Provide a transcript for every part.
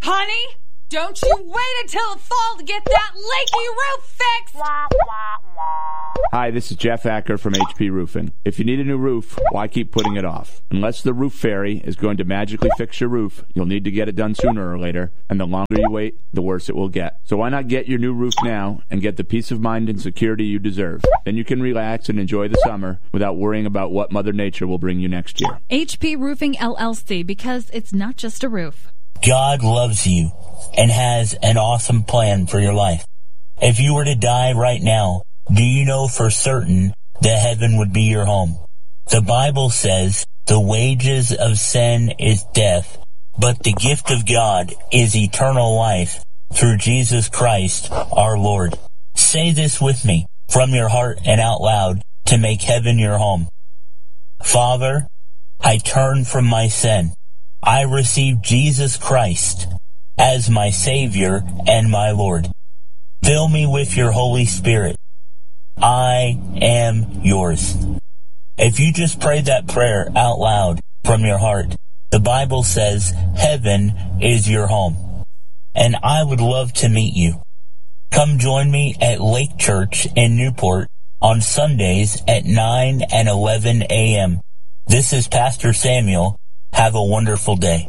Honey, don't you wait until the fall to get that leaky roof fixed! Hi, this is Jeff Acker from HP Roofing. If you need a new roof, why keep putting it off? Unless the roof fairy is going to magically fix your roof, you'll need to get it done sooner or later, and the longer you wait, the worse it will get. So why not get your new roof now and get the peace of mind and security you deserve? Then you can relax and enjoy the summer without worrying about what Mother Nature will bring you next year. HP Roofing LLC, because it's not just a roof. God loves you and has an awesome plan for your life. If you were to die right now, do you know for certain that heaven would be your home? The Bible says the wages of sin is death, but the gift of God is eternal life through Jesus Christ our Lord. Say this with me from your heart and out loud to make heaven your home. Father, I turn from my sin. I receive Jesus Christ as my Savior and my Lord. Fill me with your Holy Spirit. I am yours. If you just prayed that prayer out loud from your heart, the Bible says heaven is your home. And I would love to meet you. Come join me at Lake Church in Newport on Sundays at 9 and 11 a.m. This is Pastor Samuel. Have a wonderful day.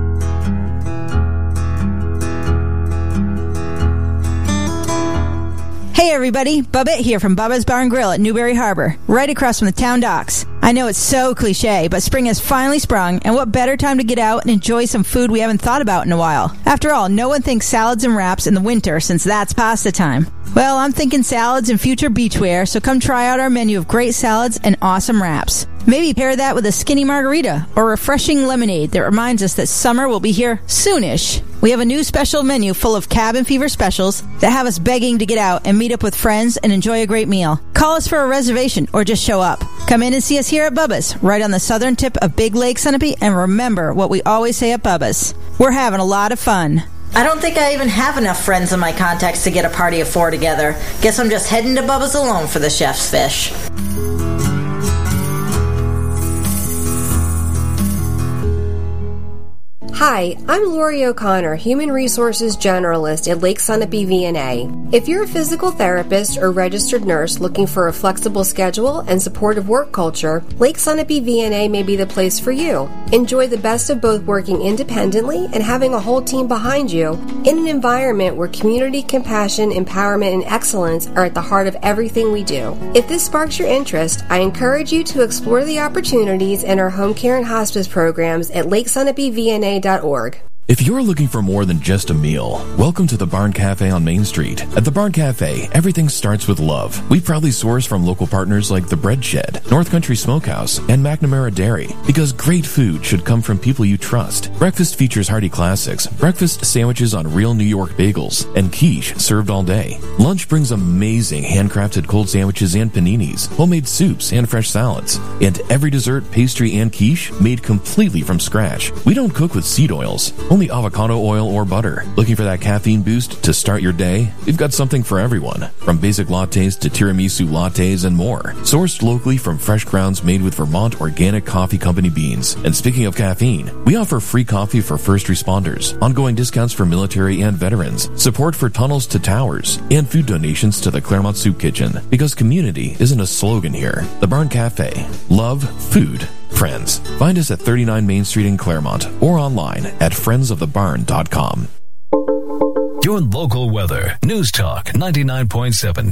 Hey everybody, Bubba here from Bubba's Bar and Grill at Newberry Harbor, right across from the town docks. I know it's so cliche, but spring has finally sprung, and what better time to get out and enjoy some food we haven't thought about in a while. After all, no one thinks salads and wraps in the winter since that's pasta time. Well, I'm thinking salads and future beachwear, so come try out our menu of great salads and awesome wraps. Maybe pair that with a skinny margarita or refreshing lemonade that reminds us that summer will be here soonish. We have a new special menu full of cabin fever specials that have us begging to get out and meet up with friends and enjoy a great meal. Call us for a reservation or just show up. Come in and see us here at Bubba's, right on the southern tip of Big Lake, Sunapee, and remember what we always say at Bubba's. We're having a lot of fun. I don't think I even have enough friends in my contacts to get a party of 4 together. Guess I'm just heading to Bubba's alone for the chef's fish. Hi, I'm Lori O'Connor, Human Resources Generalist at Lake Sunapee VNA. If you're a physical therapist or registered nurse looking for a flexible schedule and supportive work culture, Lake Sunapee VNA may be the place for you. Enjoy the best of both working independently and having a whole team behind you in an environment where community, compassion, empowerment, and excellence are at the heart of everything we do. If this sparks your interest, I encourage you to explore the opportunities in our home care and hospice programs at LakeSunapeeVNA.org. If you're looking for more than just a meal, welcome to the Barn Cafe on Main Street. At the Barn Cafe, everything starts with love. We proudly source from local partners like The Bread Shed, North Country Smokehouse, and McNamara Dairy, because great food should come from people you trust. Breakfast features hearty classics, breakfast sandwiches on real New York bagels, and quiche served all day. Lunch brings amazing handcrafted cold sandwiches and paninis, homemade soups and fresh salads, and every dessert, pastry, and quiche made completely from scratch. We don't cook with seed oils, only avocado oil or butter. Looking for that caffeine boost to start your day? We've got something for everyone, from basic lattes to tiramisu lattes and more. Sourced locally from fresh grounds made with Vermont Organic Coffee Company beans. And speaking of caffeine, we offer free coffee for first responders, ongoing discounts for military and veterans, support for tunnels to towers, and food donations to the Claremont Soup Kitchen. Because community isn't a slogan here. The Barn Cafe. Love, food, friends. Find us at 39 Main Street in Claremont or online at friendsofthebarn.com. Your local weather. News Talk 99.7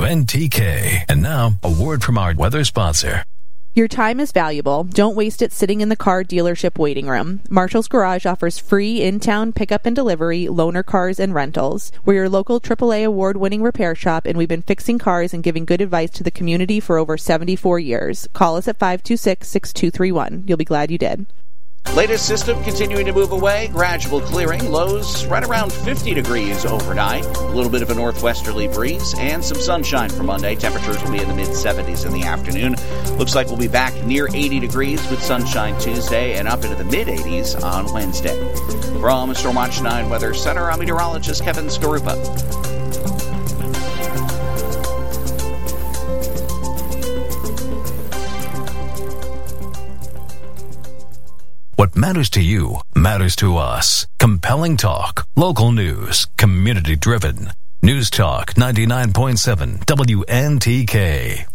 WNTK. And now, a word from our weather sponsor. Your time is valuable. Don't waste it sitting in the car dealership waiting room. Marshall's Garage offers free in-town pickup and delivery, loaner cars, and rentals. We're your local AAA award-winning repair shop, and we've been fixing cars and giving good advice to the community for over 74 years. Call us at 526-6231. You'll be glad you did. Latest system continuing to move away, gradual clearing, lows right around 50 degrees overnight, a little bit of a northwesterly breeze, and some sunshine for Monday. Temperatures will be in the mid-70s in the afternoon. Looks like we'll be back near 80 degrees with sunshine Tuesday and up into the mid-80s on Wednesday. From Stormwatch 9 Weather Center, I'm meteorologist Kevin Skarupa. What matters to you matters to us. Compelling talk, local news, community driven. News Talk 99.7 WNTK.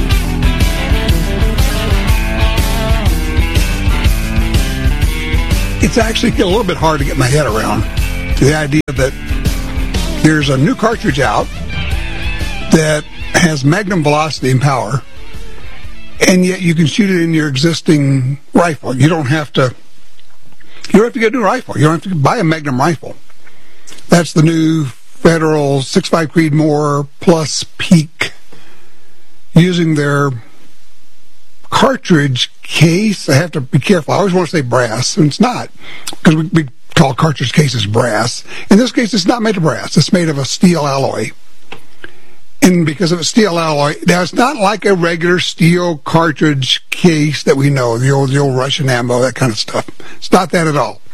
It's actually a little bit hard to get my head around the idea that there's a new cartridge out that has magnum velocity and power, and yet you can shoot it in your existing rifle. You don't have to get a new rifle. You don't have to buy a Magnum rifle. That's the new Federal 6.5 Creedmoor Plus Peak, using their cartridge case. I have to be careful. I always want to say brass, and it's not, because we call cartridge cases brass. In this case, it's not made of brass. It's made of a steel alloy. And because of a steel alloy, now it's not like a regular steel cartridge case that we know, the old Russian ammo, that kind of stuff. It's not that at all.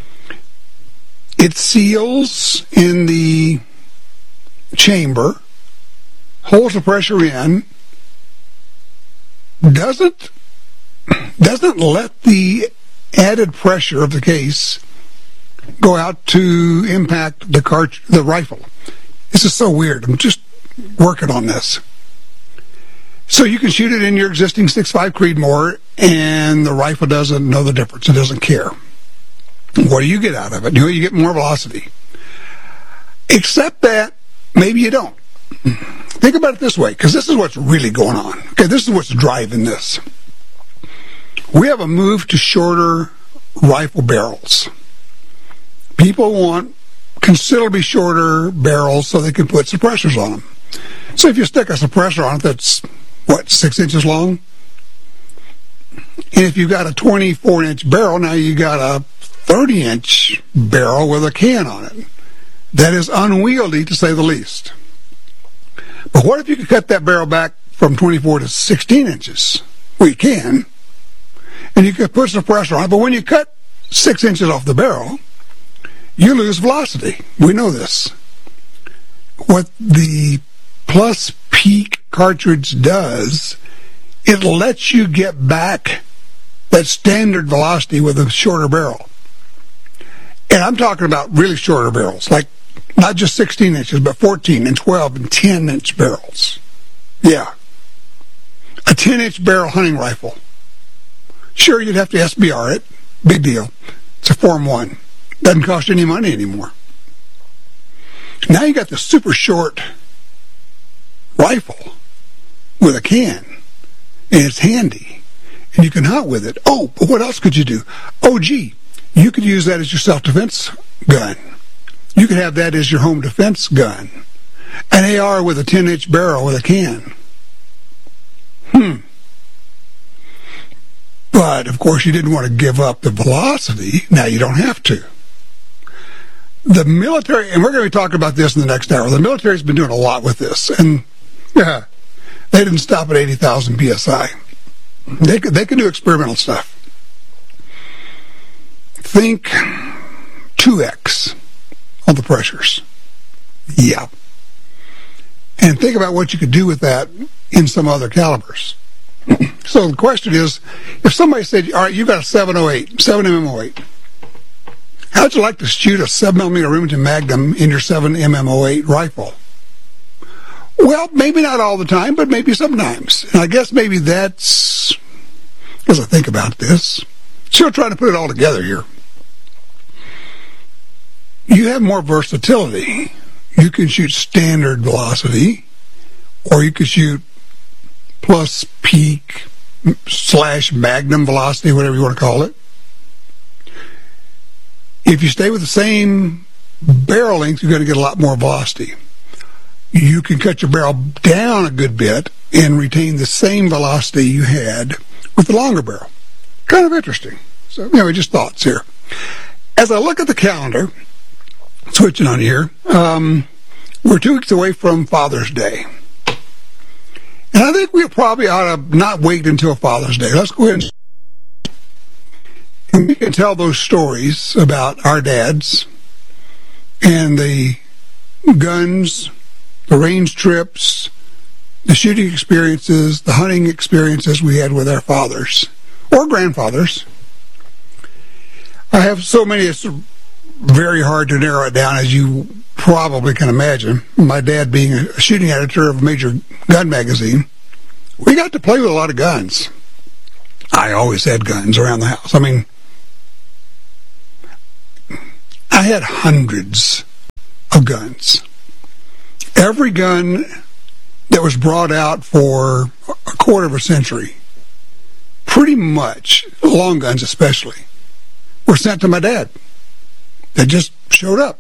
It seals in the chamber, holds the pressure in, doesn't let the added pressure of the case go out to impact the rifle. This is so weird. I'm just working on this. So you can shoot it in your existing 6.5 Creedmoor, and the rifle doesn't know the difference. It doesn't care. What do you get out of it? You get more velocity. Except that maybe you don't. Think about it this way, because this is what's really going on. Okay, this is what's driving this. We have a move to shorter rifle barrels. People want considerably shorter barrels so they can put suppressors on them. So if you stick a suppressor on it that's, 6 inches long? And if you've got a 24-inch barrel, now you got a 30-inch barrel with a can on it. That is unwieldy, to say the least. But what if you could cut that barrel back from 24 to 16 inches? Well, you can. And you could put a suppressor on it, but when you cut 6 inches off the barrel, you lose velocity. We know this. What the Plus Peak cartridge does, it lets you get back that standard velocity with a shorter barrel. And I'm talking about really shorter barrels, like not just 16 inches, but 14 and 12 and 10-inch barrels. Yeah. A 10-inch barrel hunting rifle. Sure, you'd have to SBR it. Big deal. It's a Form 1. Doesn't cost you any money anymore. Now you got the super short rifle with a can, and it's handy, and you can hunt with it. Oh, but what else could you do? Oh, gee, you could use that as your self-defense gun. You could have that as your home defense gun. An AR with a 10-inch barrel with a can. But, of course, you didn't want to give up the velocity. Now you don't have to. The military, and we're going to be talking about this in the next hour, the military's been doing a lot with this, and yeah, they didn't stop at 80,000 PSI. They can do experimental stuff. Think 2x on the pressures. Yeah. And think about what you could do with that in some other calibers. So the question is, if somebody said, all right, you've got a 7mm08, how'd you like to shoot a 7mm Remington Magnum in your 7mm08 rifle? Well, maybe not all the time, but maybe sometimes. And I guess maybe that's, as I think about this, still trying to put it all together here. You have more versatility. You can shoot standard velocity, or you could shoot Plus Peak / Magnum velocity, whatever you want to call it. If you stay with the same barrel length, you're going to get a lot more velocity. You can cut your barrel down a good bit and retain the same velocity you had with the longer barrel. Kind of interesting. So, anyway, just thoughts here. As I look at the calendar, switching on here, we're 2 weeks away from Father's Day. And I think we probably ought to not wait until Father's Day. Let's go ahead and we can tell those stories about our dads and the guns, the range trips, the shooting experiences, the hunting experiences we had with our fathers or grandfathers. I have so many, it's very hard to narrow it down, as you probably can imagine. My dad being a shooting editor of a major gun magazine, we got to play with a lot of guns. I always had guns around the house. I mean, I had hundreds of guns. Every gun that was brought out for a quarter of a century, pretty much, long guns especially, were sent to my dad. They just showed up.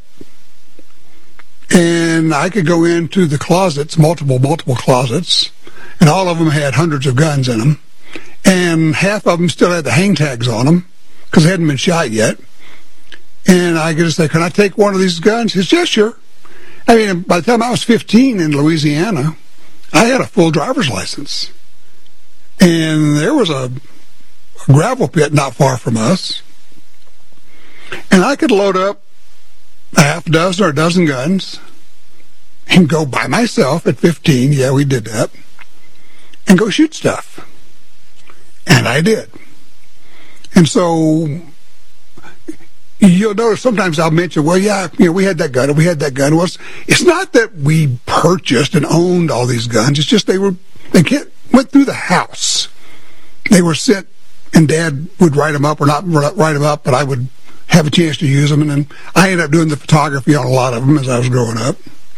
And I could go into the closets, multiple closets, and all of them had hundreds of guns in them. And half of them still had the hang tags on them because they hadn't been shot yet. And I could just say, can I take one of these guns? He said, yeah, sure. I mean, by the time I was 15 in Louisiana, I had a full driver's license. And there was a gravel pit not far from us. And I could load up a half dozen or a dozen guns and go by myself at 15. Yeah, we did that. And go shoot stuff. And I did. And so you'll notice sometimes I'll mention, well, yeah, we had that gun, and we had that gun. Well, it's not that we purchased and owned all these guns. It's just they went through the house. They were sent, and Dad would write them up or not write them up, but I would have a chance to use them. And then I ended up doing the photography on a lot of them as I was growing up.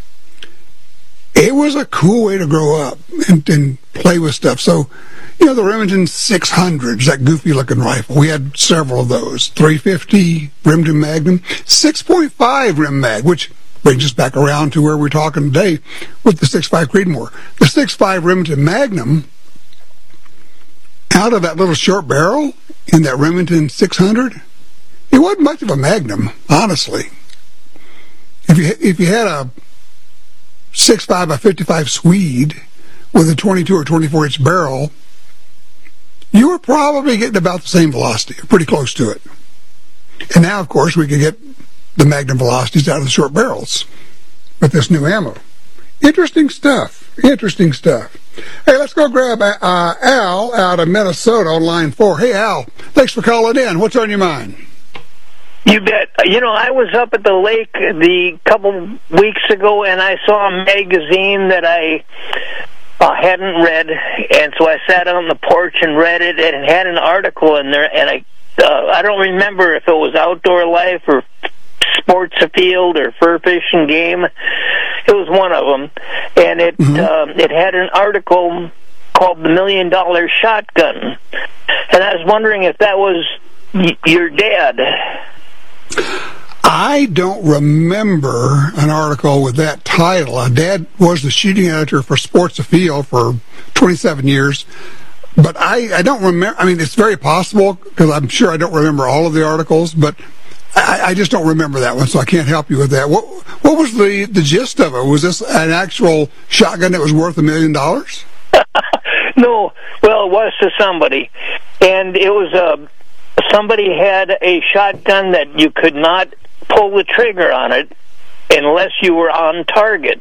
It was a cool way to grow up and play with stuff. So, the Remington 600s, that goofy-looking rifle, we had several of those. 350 Remington Magnum, 6.5 Rem Mag, which brings us back around to where we're talking today with the 6.5 Creedmoor. The 6.5 Remington Magnum, out of that little short barrel in that Remington 600, it wasn't much of a Magnum, honestly. If you had a 6.5 by 55 Swede with a 22 or 24-inch barrel, you were probably getting about the same velocity, or pretty close to it. And now, of course, we can get the Magnum velocities out of the short barrels with this new ammo. Interesting stuff. Interesting stuff. Hey, let's go grab Al out of Minnesota on line 4. Hey, Al, thanks for calling in. What's on your mind? You bet. I was up at the lake the couple weeks ago, and I saw a magazine that I hadn't read, and so I sat on the porch and read it, and it had an article in there, and I don't remember if it was Outdoor Life or Sports Afield or Fur Fish and Game. It was one of them, and it had an article called The $1 Million Shotgun, and I was wondering if that was your dad. I don't remember an article with that title. Dad was the shooting editor for Sports Afield for 27 years, but I don't remember. I mean, it's very possible, because I'm sure I don't remember all of the articles, but I just don't remember that one, so I can't help you with that. What was the gist of it? Was this an actual shotgun that was worth $1 million? No. Well, it was to somebody, and it was somebody had a shotgun that you could not pull the trigger on it unless you were on target.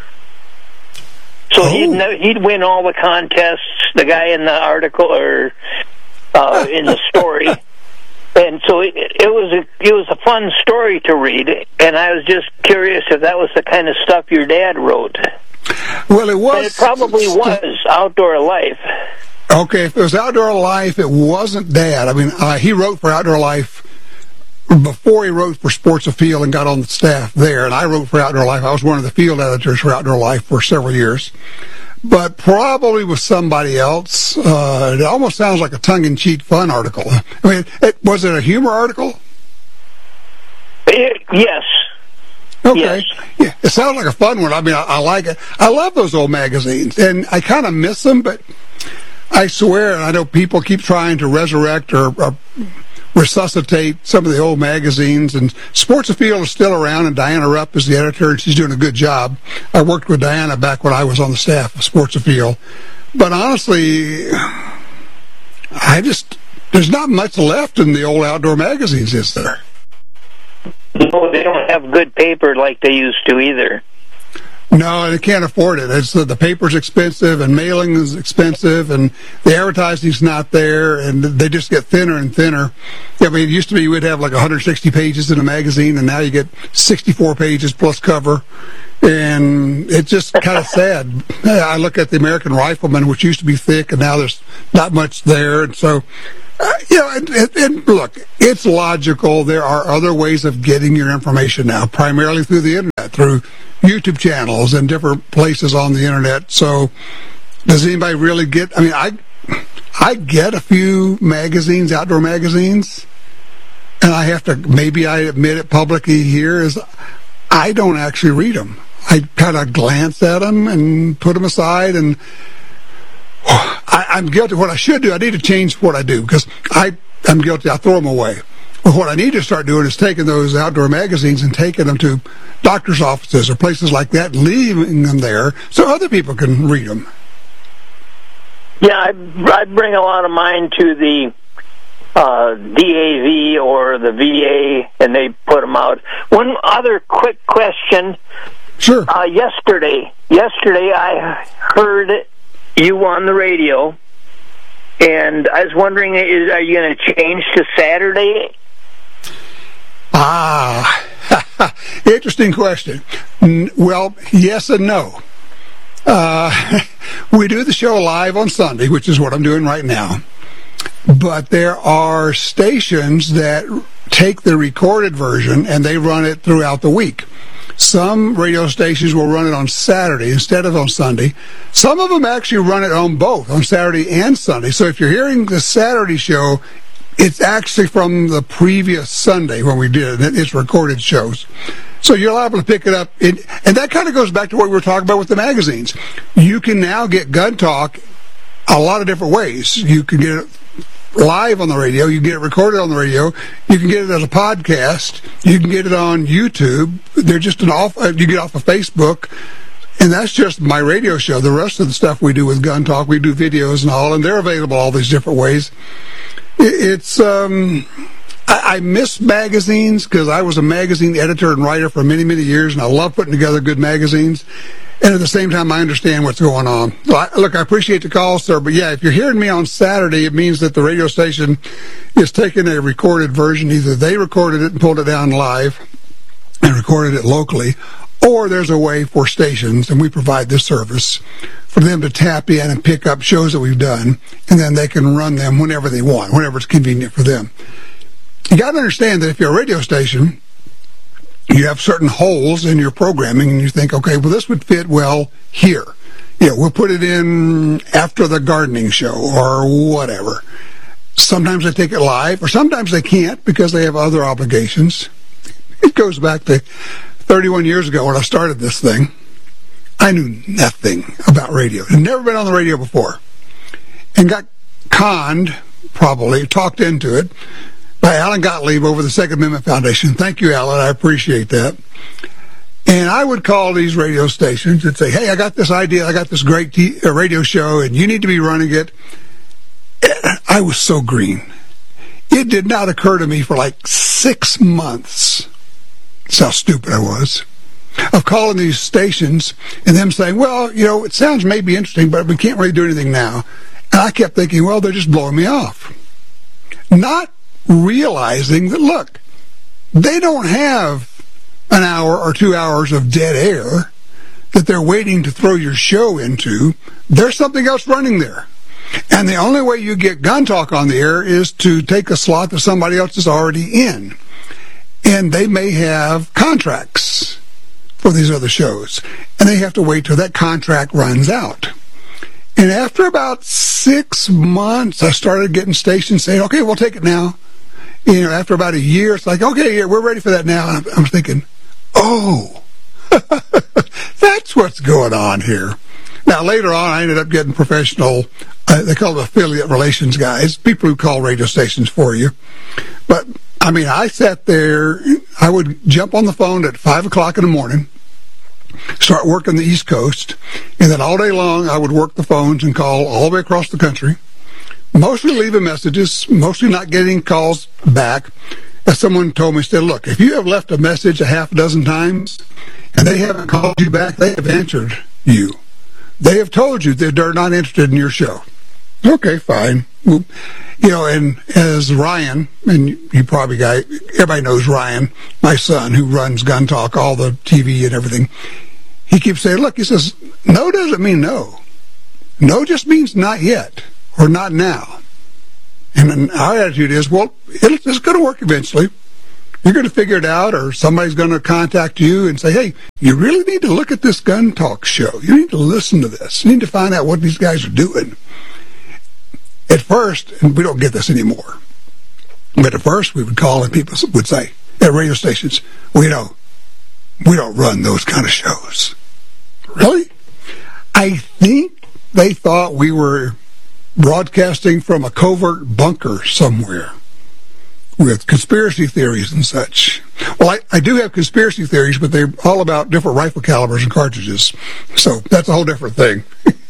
So he'd win all the contests, the guy in the article or in the story. And so it was a fun story to read, and I was just curious if that was the kind of stuff your dad wrote. Well, it was. But it probably was Outdoor Life. Okay, if it was Outdoor Life, it wasn't Dad. I mean, he wrote for Outdoor Life before he wrote for Sports Afield and got on the staff there, and I wrote for Outdoor Life. I was one of the field editors for Outdoor Life for several years, but probably with somebody else. It almost sounds like a tongue-in-cheek fun article. I mean, was it a humor article? Yes. Okay. Yes. Yeah, it sounds like a fun one. I mean, I like it. I love those old magazines, and I kind of miss them, but I swear, and I know people keep trying to resurrect or resuscitate some of the old magazines, and Sports Afield is still around, and Diana Rupp is the editor, and she's doing a good job. I worked with Diana back when I was on the staff of Sports Afield. But honestly, there's not much left in the old outdoor magazines, is there? No, they don't have good paper like they used to either. No, they can't afford it. It's the paper's expensive, and mailing is expensive, and the advertising's not there, and they just get thinner and thinner. I mean, it used to be you would have like 160 pages in a magazine, and now you get 64 pages plus cover, and it's just kind of sad. I look at the American Rifleman, which used to be thick, and now there's not much there, and so... and look, it's logical. There are other ways of getting your information now, primarily through the internet, through YouTube channels and different places on the internet. So, does anybody really get? I mean, I get a few magazines, outdoor magazines, and I have to. Maybe I admit it publicly here is I don't actually read them. I kind of glance at them and put them aside and. I'm guilty of what I should do. I need to change what I do because I'm guilty. I throw them away. But what I need to start doing is taking those outdoor magazines and taking them to doctor's offices or places like that and leaving them there so other people can read them. Yeah, I bring a lot of mine to the DAV or the VA, and they put them out. One other quick question. Sure. Yesterday I heard you on the radio, and I was wondering, are you going to change to Saturday? Interesting question. Well, yes and no. We do the show live on Sunday, which is what I'm doing right now. But there are stations that take the recorded version and they run it throughout the week. Some radio stations will run it on Saturday instead of on Sunday. Some of them actually run it on both, on Saturday and Sunday. So if you're hearing the Saturday show, it's actually from the previous Sunday when we did it. It's recorded shows. So you're liable to pick it up. And that kind of goes back to what we were talking about with the magazines. You can now get Gun Talk a lot of different ways. You can get it live on the radio, you can get it recorded on the radio, you can get it as a podcast, you can get it on YouTube. They're just you get off of Facebook, and that's just my radio show. The rest of the stuff we do with Gun Talk, we do videos and all, and they're available all these different ways. It's I miss magazines because I was a magazine editor and writer for many, many years, and I love putting together good magazines. And at the same time, I understand what's going on. Look, I appreciate the call, sir, but yeah, if you're hearing me on Saturday, it means that the radio station is taking a recorded version. Either they recorded it and pulled it down live and recorded it locally, or there's a way for stations, and we provide this service, for them to tap in and pick up shows that we've done, and then they can run them whenever they want, whenever it's convenient for them. You got to understand that if you're a radio station, you have certain holes in your programming, and you think, okay, well, this would fit well here. We'll put it in after the gardening show or whatever. Sometimes they take it live, or sometimes they can't because they have other obligations. It goes back to 31 years ago when I started this thing. I knew nothing about radio. I'd never been on the radio before. And got conned, probably, talked into it, by Alan Gottlieb over the Second Amendment Foundation. Thank you, Alan. I appreciate that. And I would call these radio stations and say, hey, I got this idea. I got this great radio show, and you need to be running it. And I was so green. It did not occur to me for like 6 months. That's how stupid I was. Of calling these stations and them saying, well, it sounds maybe interesting, but we can't really do anything now. And I kept thinking, well, they're just blowing me off. Not realizing that, look, they don't have an hour or 2 hours of dead air that they're waiting to throw your show into. There's something else running there. And the only way you get Gun Talk on the air is to take a slot that somebody else is already in. And they may have contracts for these other shows, and they have to wait till that contract runs out. And after about 6 months, I started getting stations saying, okay, we'll take it now. After about a year, it's like, okay, yeah, we're ready for that now. And I'm thinking, oh, that's what's going on here. Now, later on, I ended up getting professional, they call them affiliate relations guys, people who call radio stations for you. But, I sat there, I would jump on the phone at 5 o'clock in the morning, start working the East Coast, and then all day long, I would work the phones and call all the way across the country. Mostly leaving messages, mostly not getting calls back. as someone told me, said, look, if you have left a message a half a dozen times and they haven't called you back, they have answered you. They have told you that they're not interested in your show. Okay, fine. Well, and as Ryan, and you probably everybody knows Ryan, my son, who runs Gun Talk, all the TV and everything, he keeps saying, look, he says, no doesn't mean no. No just means not yet or not now. And then our attitude is, well, it's going to work eventually. You're going to figure it out, or somebody's going to contact you and say, hey, you really need to look at this Gun Talk show. You need to listen to this. You need to find out what these guys are doing. At first, and we don't get this anymore, but at first we would call and people would say at radio stations, we don't run those kind of shows. Really? I think they thought we were broadcasting from a covert bunker somewhere with conspiracy theories and such. Well, I do have conspiracy theories, but they're all about different rifle calibers and cartridges. So that's a whole different thing.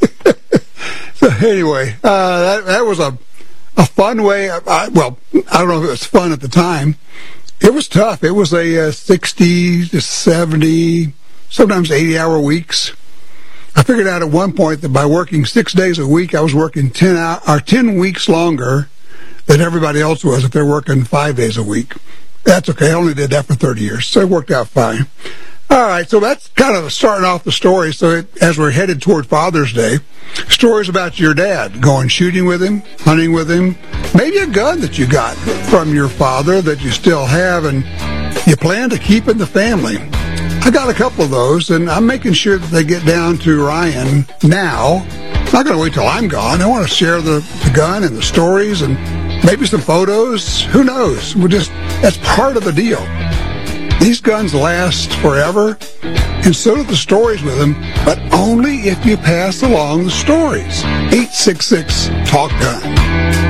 So anyway, that was a fun way. I don't know if it was fun at the time. It was tough. It was a 60 to 70, sometimes 80-hour weeks. I figured out at one point that by working 6 days a week, I was working 10 weeks longer than everybody else was if they're working 5 days a week. That's okay. I only did that for 30 years, so it worked out fine. All right, so that's kind of starting off the story. So as we're headed toward Father's Day, stories about your dad, going shooting with him, hunting with him, maybe a gun that you got from your father that you still have and you plan to keep in the family. I got a couple of those, and I'm making sure that they get down to Ryan now. I'm not going to wait till I'm gone. I want to share the gun and the stories and maybe some photos. Who knows? That's part of the deal. These guns last forever, and so do the stories with them, but only if you pass along the stories. 866-TALK-GUN.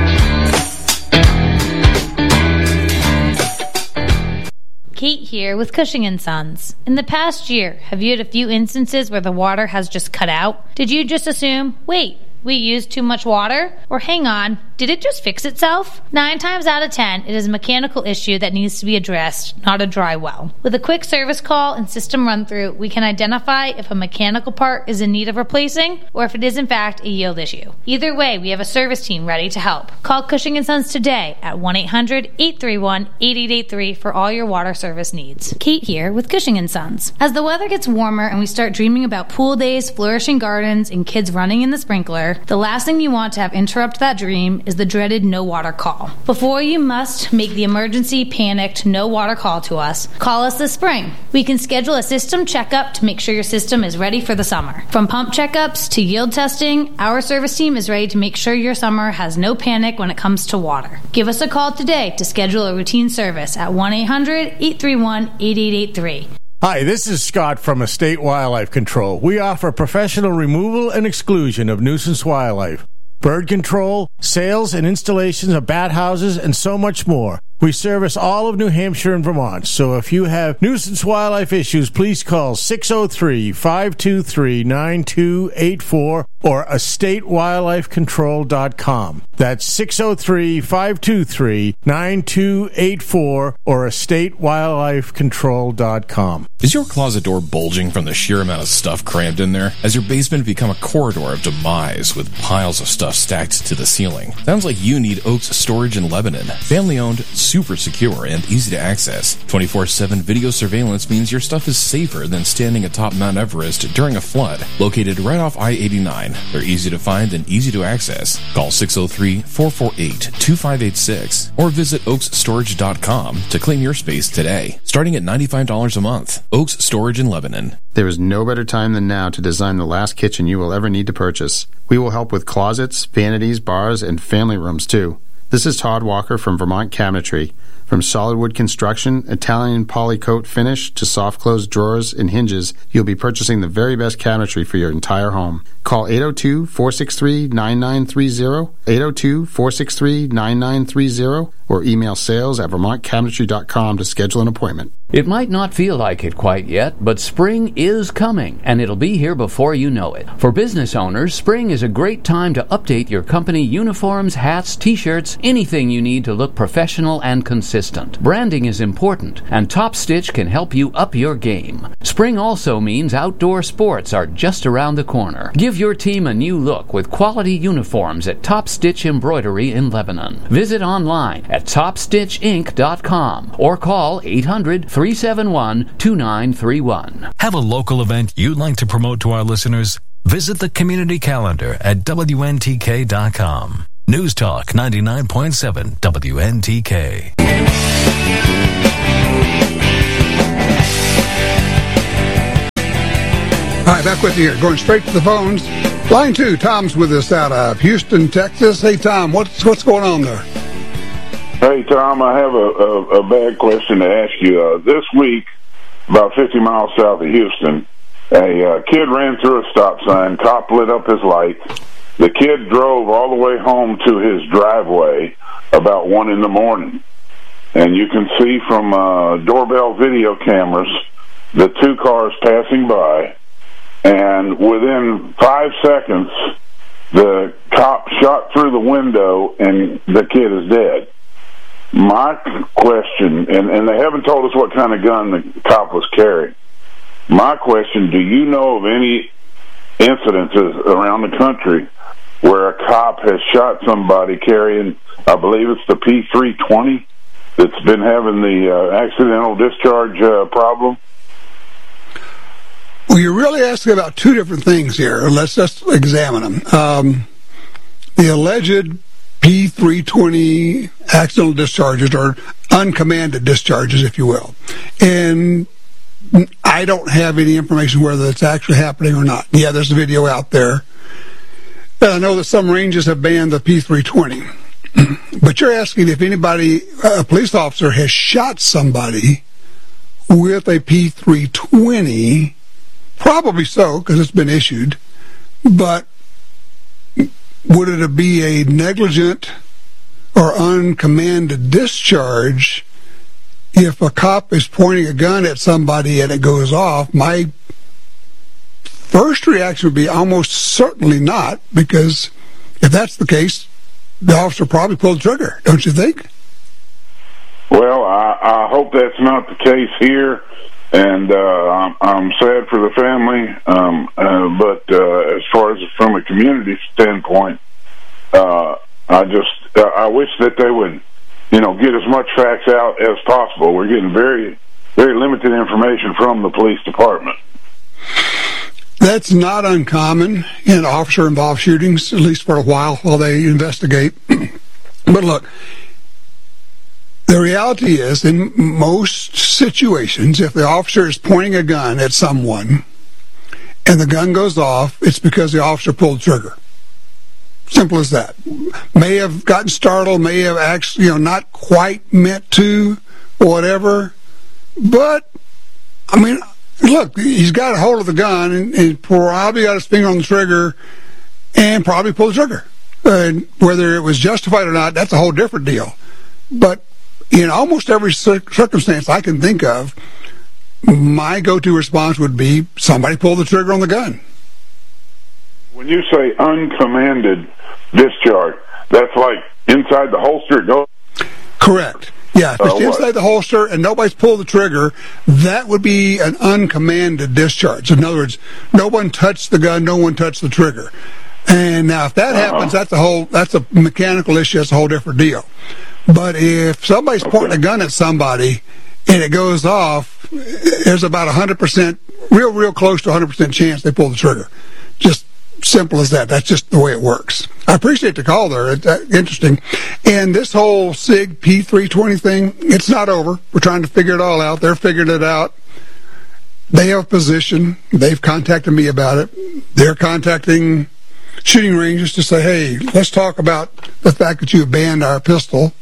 Kate here with Cushing & Sons. In the past year, have you had a few instances where the water has just cut out? Did you just assume, wait, we used too much water? Or hang on, did it just fix itself? 9 times out of 10, it is a mechanical issue that needs to be addressed, not a dry well. With a quick service call and system run-through, we can identify if a mechanical part is in need of replacing or if it is in fact a yield issue. Either way, we have a service team ready to help. Call Cushing & Sons today at 1-800-831-8883 for all your water service needs. Kate here with Cushing & Sons. As the weather gets warmer and we start dreaming about pool days, flourishing gardens, and kids running in the sprinkler, the last thing you want to have interrupt that dream is the dreaded no water call. Before you must make the emergency panicked no water call to us, call us this spring. We can schedule a system checkup to make sure your system is ready for the summer. From pump checkups to yield testing, our service team is ready to make sure your summer has no panic when it comes to water. Give us a call today to schedule a routine service at 1-800-831-8883. Hi, this is Scott from Estate Wildlife Control. We offer professional removal and exclusion of nuisance wildlife, bird control, sales and installations of bat houses, and so much more. We service all of New Hampshire and Vermont, so if you have nuisance wildlife issues, please call 603-523-9284 or estatewildlifecontrol.com. That's 603-523-9284 or estatewildlifecontrol.com. Is your closet door bulging from the sheer amount of stuff crammed in there? Has your basement become a corridor of demise with piles of stuff stacked to the ceiling? Sounds like you need Oaks Storage in Lebanon. Family owned, super secure, and easy to access. 24/7 video surveillance means your stuff is safer than standing atop Mount Everest during a flood. Located right off I-89, they're easy to find and easy to access. Call 603-448-2586 or visit oaksStorage.com to claim your space today. Starting at $95 a month. Oaks Storage in Lebanon. There is no better time than now to design the last kitchen you will ever need to purchase. We will help with closets, vanities, bars, and family rooms too. This is Todd Walker from Vermont Cabinetry. From solid wood construction, Italian polycoat finish, to soft close drawers and hinges, you'll be purchasing the very best cabinetry for your entire home. Call 802-463-9930, 802-463-9930, or email sales@vermontcabinetry.com to schedule an appointment. It might not feel like it quite yet, but spring is coming, and it'll be here before you know it. For business owners, spring is a great time to update your company uniforms, hats, t-shirts, anything you need to look professional and consistent. consistent. Branding is important, and Top Stitch can help you up your game. Spring also means outdoor sports are just around the corner. Give your team a new look with quality uniforms at Top Stitch Embroidery in Lebanon. Visit online at topstitchinc.com or call 800-371-2931. Have a local event you'd like to promote to our listeners? Visit the community calendar at WNTK.com. News Talk 99.7 WNTK. All right, back with you here. Going straight to the phones. Line 2, Tom's with us out of Houston, Texas. Hey, Tom, what's going on there? Hey, Tom, I have a bad question to ask you. This week, about 50 miles south of Houston, a kid ran through a stop sign. Cop lit up his lights. The kid drove all the way home to his driveway about 1 in the morning. And you can see from doorbell video cameras the 2 cars passing by. And within 5 seconds, the cop shot through the window and the kid is dead. My question, and they haven't told us what kind of gun the cop was carrying. My question, do you know of any incidences around the country where a cop has shot somebody carrying, I believe it's the P320, that's been having the accidental discharge problem? Well, you're really asking about 2 different things here. Let's just examine them. The alleged P320 accidental discharges, or uncommanded discharges, if you will. And I don't have any information whether it's actually happening or not. Yeah, there's a video out there. I know that some ranges have banned the P320. But you're asking if anybody, a police officer, has shot somebody with a P320. Probably so, because it's been issued. But would it be a negligent or uncommanded discharge if a cop is pointing a gun at somebody and it goes off? My first reaction would be almost certainly not, because if that's the case, the officer probably pulled the trigger, don't you think? Well, I hope that's not the case here. And I'm sad for the family, but as far as from a community standpoint, I wish that they would, get as much facts out as possible. We're getting very, very limited information from the police department. That's not uncommon in officer-involved shootings, at least for a while they investigate. But look, the reality is, in most situations, if the officer is pointing a gun at someone and the gun goes off, it's because the officer pulled the trigger. Simple as that. May have gotten startled, may have actually, not quite meant to, or whatever. But, look, he's got a hold of the gun and probably got his finger on the trigger and probably pulled the trigger. Whether it was justified or not, that's a whole different deal. But in almost every circumstance I can think of, my go-to response would be somebody pulled the trigger on the gun. When you say uncommanded discharge, that's like inside the holster it goes? Correct. Yeah, if it's inside the holster and nobody's pulled the trigger, that would be an uncommanded discharge. In other words, no one touched the gun, no one touched the trigger. And now if that happens, that's a mechanical issue, that's a whole different deal. But if somebody's pointing a gun at somebody and it goes off, there's about 100%, real close to 100% chance they pull the trigger. Just simple as that. That's just the way it works. I appreciate the call there. It's interesting. And this whole SIG P320 thing, it's not over. We're trying to figure it all out. They're figuring it out. They have a position. They've contacted me about it. They're contacting shooting ranges to say, hey, let's talk about the fact that you banned our pistol.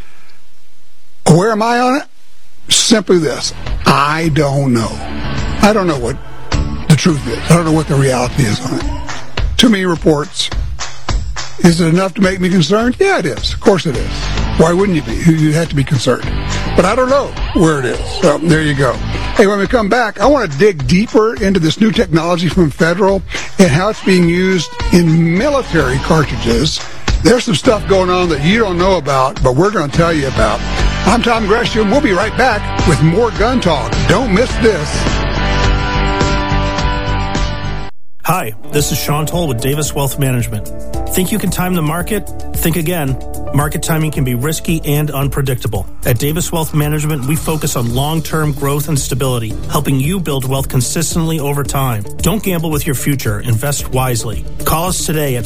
Where am I on it? Simply this. I don't know. I don't know what the truth is. I don't know what the reality is on it. Too many reports. Is it enough to make me concerned? Yeah, it is. Of course it is. Why wouldn't you be? You have to be concerned. But I don't know where it is. So there you go. Hey, when we come back, I want to dig deeper into this new technology from Federal and how it's being used in military cartridges. There's some stuff going on that you don't know about, but we're going to tell you about. I'm Tom Gresham. We'll be right back with more gun talk. Don't miss this. Hi, this is Sean Toll with Davis Wealth Management. Think you can time the market? Think again. Market timing can be risky and unpredictable. At Davis Wealth Management, we focus on long-term growth and stability, helping you build wealth consistently over time. Don't gamble with your future. Invest wisely. Call us today at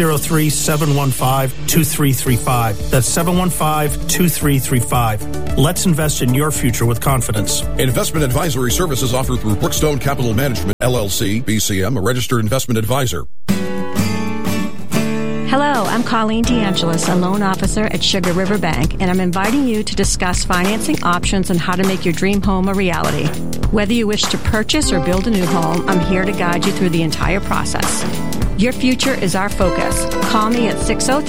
603-715-2335. That's 715-2335. Let's invest in your future with confidence. Investment advisory services offered through Brookstone Capital Management, LLC, BCM, a registered investment advisor. Hello, I'm Colleen DeAngelis, a loan officer at Sugar River Bank, and I'm inviting you to discuss financing options and how to make your dream home a reality. Whether you wish to purchase or build a new home, I'm here to guide you through the entire process. Your future is our focus. Call me at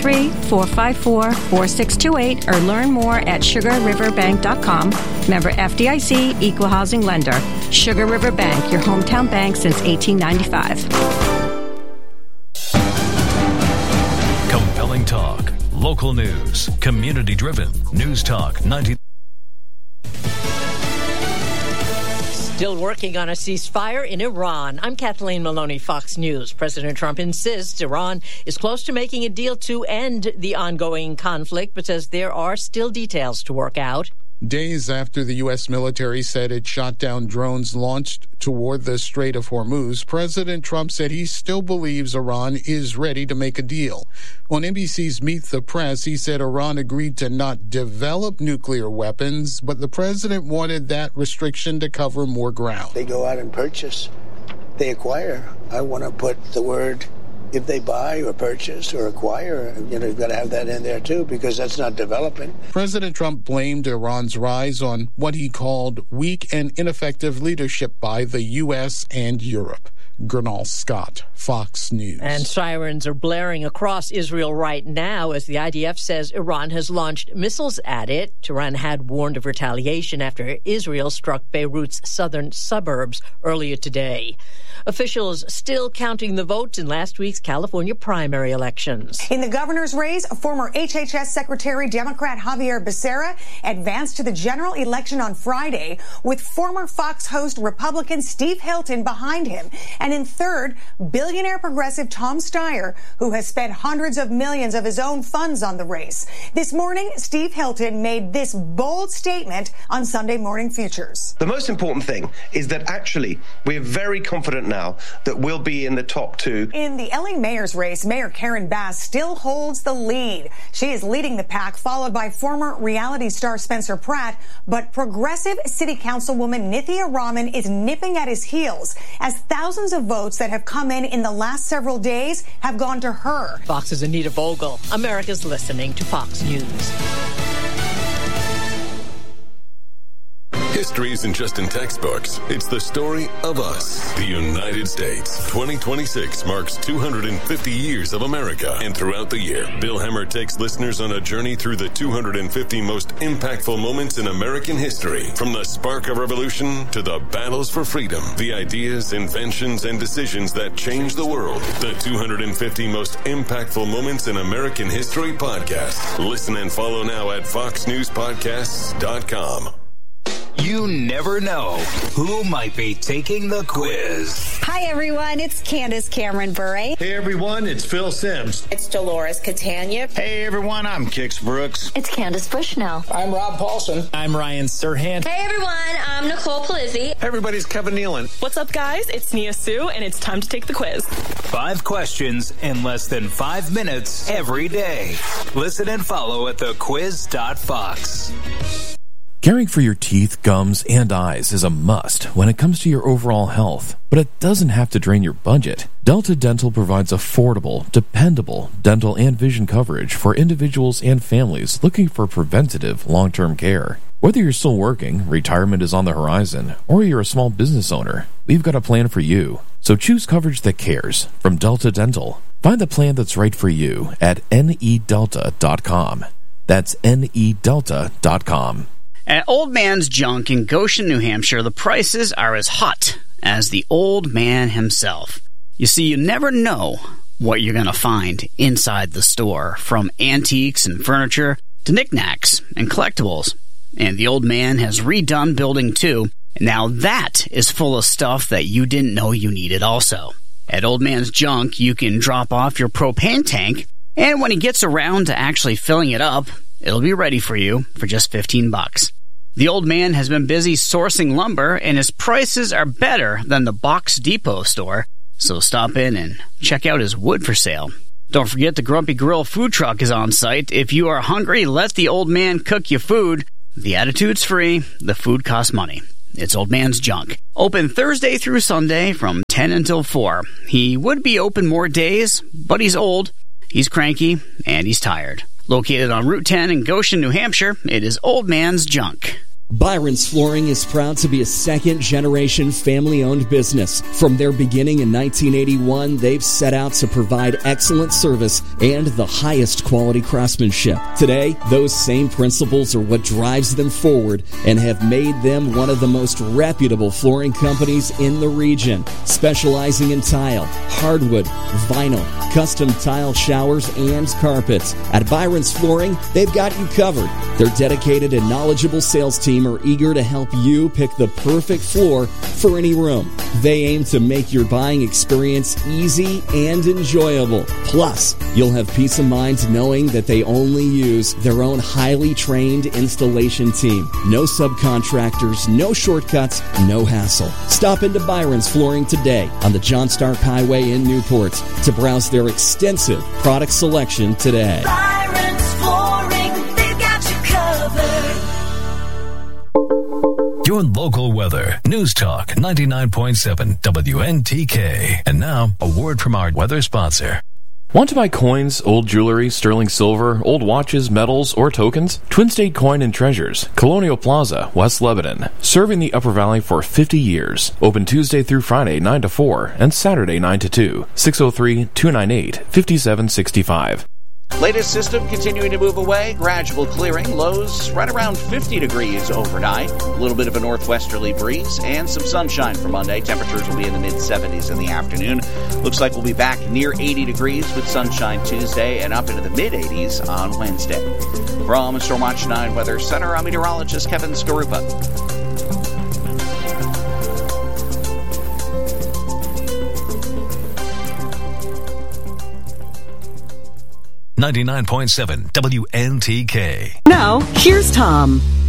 603-454-4628 or learn more at sugarriverbank.com. Member FDIC, Equal Housing Lender. Sugar River Bank, your hometown bank since 1895. Compelling talk, local news, community-driven. News Talk 90. Still working on a ceasefire in Iran. I'm Kathleen Maloney, Fox News. President Trump insists Iran is close to making a deal to end the ongoing conflict, but says there are still details to work out. Days after the U.S. military said it shot down drones launched toward the Strait of Hormuz, President Trump said he still believes Iran is ready to make a deal. On NBC's Meet the Press, he said Iran agreed to not develop nuclear weapons, but the president wanted that restriction to cover more ground. They go out and purchase. They acquire. I want to put the word, if they buy or purchase or acquire, you've got to have that in there too, because that's not developing. President Trump blamed Iran's rise on what he called weak and ineffective leadership by the U.S. and Europe. Gernal Scott, Fox News. And sirens are blaring across Israel right now as the IDF says Iran has launched missiles at it. Tehran had warned of retaliation after Israel struck Beirut's southern suburbs earlier today. Officials still counting the votes in last week's California primary elections. In the governor's race, former HHS Secretary Democrat Javier Becerra advanced to the general election on Friday with former Fox host Republican Steve Hilton behind him. And in third, billionaire progressive Tom Steyer, who has spent hundreds of millions of his own funds on the race. This morning, Steve Hilton made this bold statement on Sunday Morning Futures. The most important thing is that actually we're very confident now that we'll be in the top two. In the LA mayor's race, Mayor Karen Bass still holds the lead. She is leading the pack, followed by former reality star Spencer Pratt, but progressive city councilwoman Nithya Raman is nipping at his heels as thousands of votes that have come in the last several days have gone to her. Fox's Anita Vogel. America's listening to Fox News. History isn't just in textbooks. It's the story of us, the United States. 2026 marks 250 years of America. And throughout the year, Bill Hemmer takes listeners on a journey through the 250 most impactful moments in American history. From the spark of revolution to the battles for freedom, the ideas, inventions, and decisions that changed the world. The 250 most impactful moments in American history podcast. Listen and follow now at foxnewspodcasts.com. You never know who might be taking the quiz. Hi, everyone. It's Candace Cameron Bure. Hey, everyone. It's Phil Sims. It's Dolores Catania. Hey, everyone. I'm Kix Brooks. It's Candace Bushnell. I'm Rob Paulson. I'm Ryan Serhant. Hey, everyone. I'm Nicole Palizzi. Hey, everybody's Kevin Nealon. What's up, guys? It's Nia Sue, and it's time to take the quiz. 5 questions in less than 5 minutes every day. Listen and follow at thequiz.fox. Caring for your teeth, gums, and eyes is a must when it comes to your overall health, but it doesn't have to drain your budget. Delta Dental provides affordable, dependable dental and vision coverage for individuals and families looking for preventative, long-term care. Whether you're still working, retirement is on the horizon, or you're a small business owner, we've got a plan for you. So choose coverage that cares from Delta Dental. Find the plan that's right for you at nedelta.com. That's nedelta.com. At Old Man's Junk in Goshen, New Hampshire, the prices are as hot as the old man himself. You see, you never know what you're going to find inside the store, from antiques and furniture to knickknacks and collectibles. And the old man has redone Building 2. Now that is full of stuff that you didn't know you needed also. At Old Man's Junk, you can drop off your propane tank, and when he gets around to actually filling it up, it'll be ready for you for just $15. The old man has been busy sourcing lumber, and his prices are better than the Box Depot store, so stop in and check out his wood for sale. Don't forget the Grumpy Grill food truck is on site. If you are hungry, let the old man cook you food. The attitude's free, the food costs money. It's Old Man's Junk. Open Thursday through Sunday from 10 until 4. He would be open more days, but he's old, he's cranky, and he's tired. Located on Route 10 in Goshen, New Hampshire, it is Old Man's Junk. Byron's Flooring is proud to be a second-generation family-owned business. From their beginning in 1981, they've set out to provide excellent service and the highest quality craftsmanship. Today, those same principles are what drives them forward and have made them one of the most reputable flooring companies in the region, specializing in tile, hardwood, vinyl, custom tile showers, and carpets. At Byron's Flooring, they've got you covered. Their dedicated and knowledgeable sales team are eager to help you pick the perfect floor for any room. They aim to make your buying experience easy and enjoyable. Plus, you'll have peace of mind knowing that they only use their own highly trained installation team. No subcontractors, no shortcuts, no hassle. Stop into Byron's Flooring today on the John Stark Highway in Newport to browse their extensive product selection today. Byron's Flooring, they've got you covered. Your local weather. News Talk 99.7 WNTK. And now, a word from our weather sponsor. Want to buy coins, old jewelry, sterling silver, old watches, medals, or tokens? Twin State Coin and Treasures, Colonial Plaza, West Lebanon. Serving the Upper Valley for 50 years. Open Tuesday through Friday 9 to 4 and Saturday 9 to 2. 603-298-5765. Latest system continuing to move away, gradual clearing, lows right around 50 degrees overnight, a little bit of a northwesterly breeze, and some sunshine for Monday. Temperatures will be in the mid-70s in the afternoon. Looks like we'll be back near 80 degrees with sunshine Tuesday and up into the mid-80s on Wednesday. From Stormwatch 9 Weather Center, I'm meteorologist Kevin Skarupa. 99.7 WNTK. Now, here's Tom.